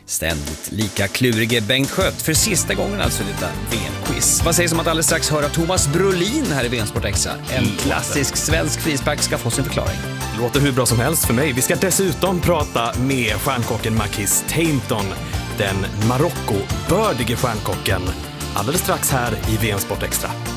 ständigt lika klurige Bengt Skött för sista gången alltså i detta VM-quiz. Vad sägs om att alldeles strax höra Thomas Brolin här i VM-sport Extra? En klassisk svensk frispark ska få sin förklaring. Låter hur bra som helst för mig. Vi ska dessutom prata med stjärnkocken Makis Tainton, den Marocko-bördige stjärnkocken, alldeles strax här i VM-sport Extra.